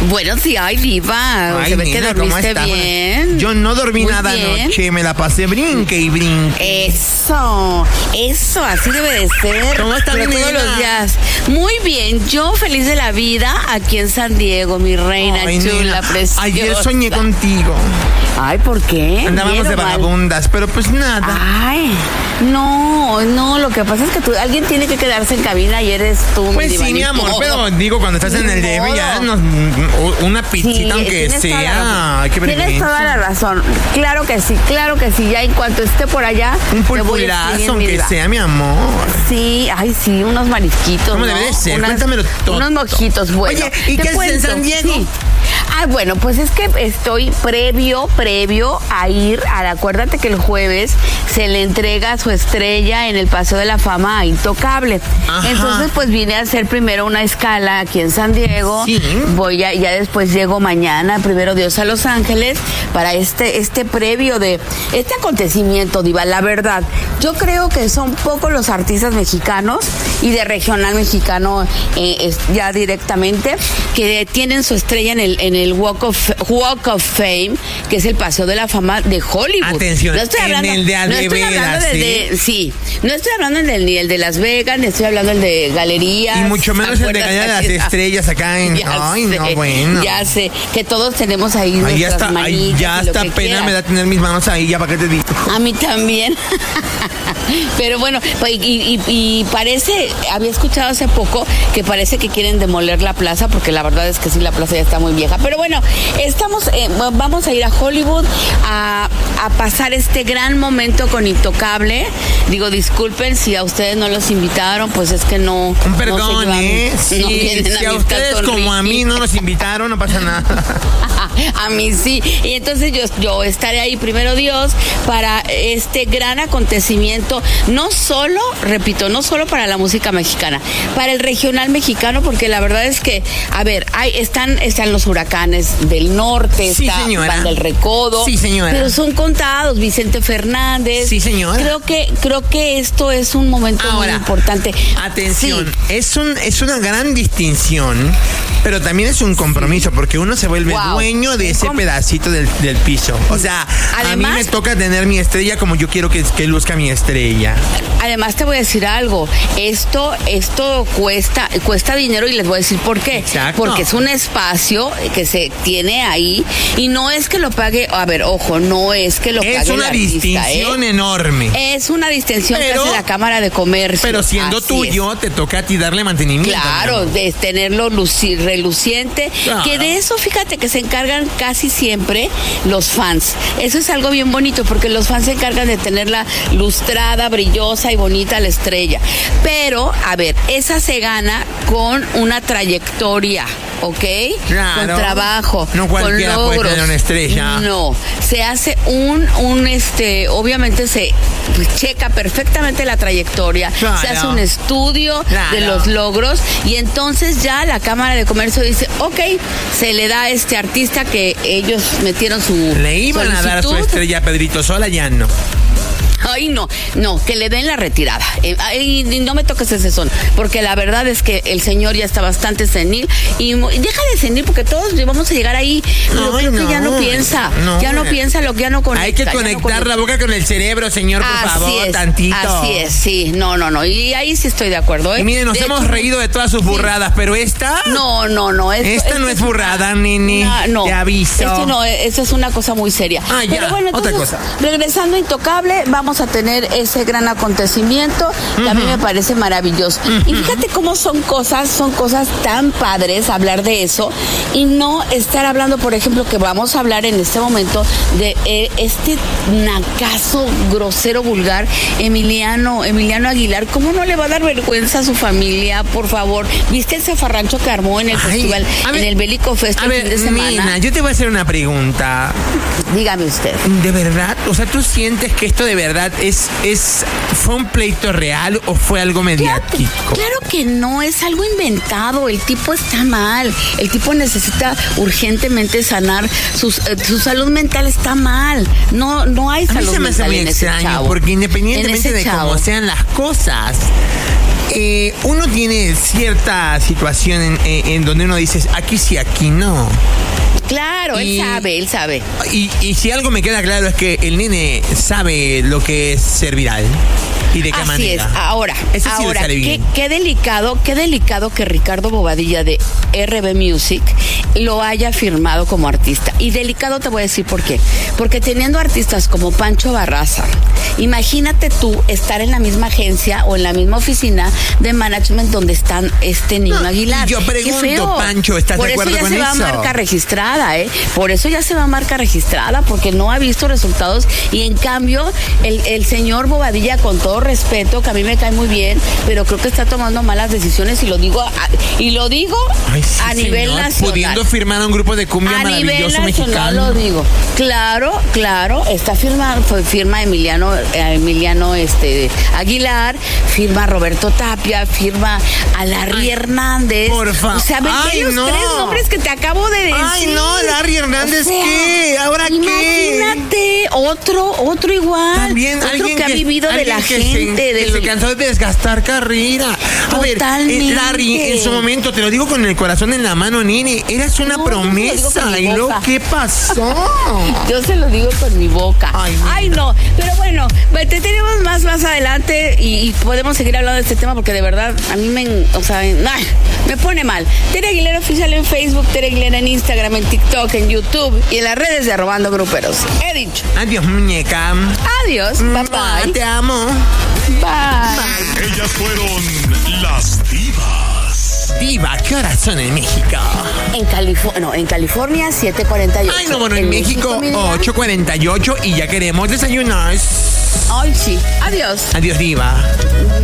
Bueno, sí, ay, diva. Ay, Se ve nena, que ¿cómo dormiste estás? bien. Yo no dormí Muy nada bien. anoche, me la pasé brinque y brinque. Eso, así debe de ser. ¿Cómo está pero mi todos nena? los días. Muy bien, yo feliz de la vida aquí en San Diego, mi reina Ay, chula, nena, preciosa. ayer soñé contigo. Ay, ¿por qué? Andábamos ¿Bien de o mal? vagabundas, pero pues nada. Ay, no, lo que pasa es que alguien tiene que quedarse en cabina y eres tú, Pues mi sí, mi diva, ni amor, modo. pero digo, cuando estás en el Ni DF ya modo. una pizzita, aunque tienes toda la razón. sea. Ay, qué Tienes vergüenza. toda la razón. Claro que sí. Ya en cuanto esté por allá, Un te voy a pulpulazo, escribir, aunque mira. sea, mi amor. Sí, unos marisquitos. ¿Cómo ¿no? debe de ser? Cuéntamelo todo. Unos mojitos, bueno. Oye, ¿y te qué haces en San Diego? Sí. Ah, bueno, pues es que estoy previo a ir, acuérdate que el jueves se le entrega su estrella en el Paseo de la Fama a Intocable. Ajá. Entonces, pues vine a hacer primero una escala aquí en San Diego. Sí. Ya después llego mañana, primero Dios, a Los Ángeles para este previo de este acontecimiento, diva. La verdad, yo creo que son pocos los artistas mexicanos y de regional mexicano ya directamente que tienen su estrella en el Walk of Fame, que es el Paseo de la Fama de Hollywood. Atención, no estoy hablando, en el de no estoy hablando Vegas, no estoy hablando ni el de Las Vegas, ni estoy hablando del de Galerías. Y mucho menos el de ¿Acuerdas? Galería de las Estrellas acá en... Ya Ay, sé, no, bueno. Ya sé, que todos tenemos ahí Ay, ya nuestras está, manitas ya y lo hasta que pena quieras. me da tener mis manos ahí, ya para qué te digo. A mí también. Pero bueno, pues, y parece, había escuchado hace poco que parece que quieren demoler la plaza, porque la verdad es que sí, la plaza ya está muy vieja. Pero bueno, vamos a ir a Hollywood a pasar este gran momento con Intocable. Digo, disculpen si a ustedes no los invitaron, pues es que no. Un perdón, no vienen si a amistad ustedes con como a Ricky. mí no nos invitaron, no pasa nada. A mí sí. Y entonces yo estaré ahí, primero Dios, para este gran acontecimiento, no solo para la música mexicana, para el regional mexicano, porque la verdad es que, a ver, están los huracanes del norte, Sí, está señora. Banda del Recodo, Sí, señora. pero son contados, Vicente Fernández. Sí, señora. Creo que esto es un momento muy Ahora, importante. Atención, Sí. es una gran distinción, pero también es un compromiso, porque uno se vuelve Wow. dueño de ese pedacito del piso. O sea, a mí Además- me toca tener mi estrella como yo quiero que luzca mi estrella. Además te voy a decir algo, esto cuesta dinero y les voy a decir por qué. Exacto. Porque es un espacio que se tiene ahí y no es que lo pague, a ver, ojo, no es que lo pague Es el una artista, distinción enorme. Es una distinción que Pero- hace la Cámara de Comercio. Pero siendo Así tuyo, te toca a ti darle mantenimiento. Claro, de tenerlo reluciente, Claro. que de eso fíjate que se encargan casi siempre los fans. Eso es algo bien bonito porque los fans se encargan de tenerla lustrada, brillosa y bonita la estrella. Pero, a ver, esa se gana con una trayectoria, ¿ok? Claro. Con trabajo, No cualquiera con puede logros. tener una estrella. No, se hace obviamente se checa perfectamente la trayectoria, Claro. se hace un estudio Claro. de los logros y entonces ya la Cámara de Comercio dice, ok, se le da a este artista que ellos metieron su Le iban a dar su solicitud. estrella a Pedrito Sola, ya no. Ay, no, que le den la retirada. Y no me toques ese son, porque la verdad es que el señor ya está bastante senil y deja de senil porque todos vamos a llegar ahí. Pero Ay, creo que ya no no, piensa, no. ya no piensa lo que ya no conecta. Hay que ya no conectar conecta. la boca con el cerebro, señor, por favor, tantito. Así es, sí, no, y ahí sí estoy de acuerdo, ¿eh? Y miren, nos De hemos hecho, reído de todas sus burradas, pero esta... No. Esta no es burrada, nene. No, Te aviso. Esto no, esto es una cosa muy seria. Ah, ya, Pero bueno, otra entonces, cosa. regresando a Intocable, vamos a tener ese gran acontecimiento que a mí me parece maravilloso. Y fíjate cómo son cosas tan padres hablar de eso y no estar hablando, por ejemplo, que vamos a hablar en este momento de este nacazo grosero vulgar Emiliano Aguilar. ¿Cómo no le va a dar vergüenza a su familia, por favor? ¿Viste ese farrancho que armó en el festival, a ver, en el Bélico Fest el fin de semana? Nina, yo te voy a hacer una pregunta. Dígame usted. ¿De verdad? O sea, ¿tú sientes que esto de verdad fue un pleito real o fue algo mediático? Claro que no, es algo inventado. El tipo está mal. El tipo necesita urgentemente sanar. Su salud mental está mal. No hay A mí salud se me hace mental muy en ese extraño, chavo. porque En independientemente ese de chavo. cómo sean las cosas, uno tiene cierta situación en donde uno dice, aquí sí, aquí no. Claro, él sabe. Y si algo me queda claro es que el nene sabe lo que es ser viral. ¿Y de qué manera? Así es. Ahora, qué delicado que Ricardo Bobadilla de RB Music lo haya firmado como artista. Y delicado te voy a decir por qué. Porque teniendo artistas como Pancho Barraza, imagínate tú estar en la misma agencia o en la misma oficina de management donde están Niño Aguilar. Y yo pregunto, Pancho, ¿estás de acuerdo con eso? Por eso ya se va a marca registrada, ¿eh? Por eso ya se va a marca registrada, porque no ha visto resultados. Y en cambio, el señor Bobadilla, con todo respeto, que a mí me cae muy bien, pero creo que está tomando malas decisiones y lo digo a nivel nacional. Pudiendo firmar a un grupo de cumbia maravilloso mexicano. Lo digo. Claro, está firma Emiliano Aguilar, firma Roberto Tapia, firma a Larry Hernández. Por favor. O sea, los tres nombres que te acabo de decir. Ay, no, Larry Hernández, ¿qué? ¿Ahora qué? Imagínate, otro igual. También otro que ha vivido de la gente. Se cansó de desgastar carrera. A ver, Larry, en su momento, te lo digo con el corazón en la mano, nene, eras una promesa. ¿Y luego qué pasó? Yo se lo digo con mi boca. Ay, no. Pero bueno, te tenemos más adelante y podemos seguir hablando de este tema porque de verdad a mí me pone mal. Tere Aguilera Oficial en Facebook, Tere Aguilera en Instagram, en TikTok, en YouTube y en las redes de Arrobando Gruperos. He dicho. Adiós, muñeca. Adiós, bye. Te amo. Bye. Ellas fueron las divas. Diva, ¿qué horas son en México? En California 7:48. Ay, no, bueno, en México 8:48 y ya queremos desayunar. Ay, sí. Adiós. Adiós, diva.